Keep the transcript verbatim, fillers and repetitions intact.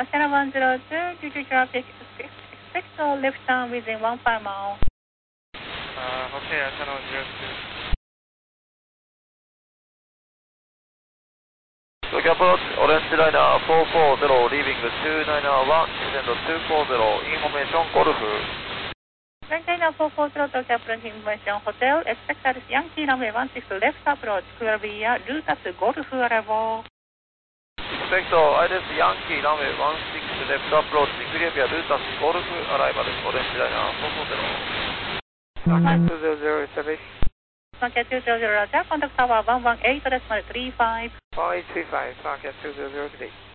Oceana one zero two, due to traffic, expect to left turn within one five mile. Uh, okay, Oceana one zero two. Tokyo approach, orange liner four four zero, leaving two nine one, descend two four zero, information Golf. Orange liner four four zero, Tokyo approach information hotel, expect at Yankee runway one six left approach, clear via route at Golf arrival. Expect I D S Yankee runway one six left approach, clear via route at Golf arrival, orange liner four four zero. Market two zero zero, establish. Market two zero zero, Roger, contact tower one one eight, decimal three five. one eight three five, Market two zero zero, today.